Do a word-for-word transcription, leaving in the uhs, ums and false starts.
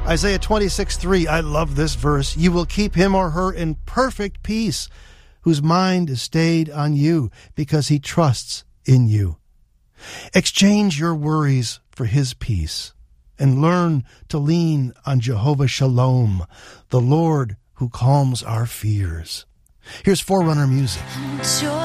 Isaiah twenty-six three, I love this verse. You will keep him or her in perfect peace, whose mind is stayed on you, because he trusts in you. Exchange your worries for his peace, and learn to lean on Jehovah Shalom, the Lord who calms our fears. Here's Forerunner music.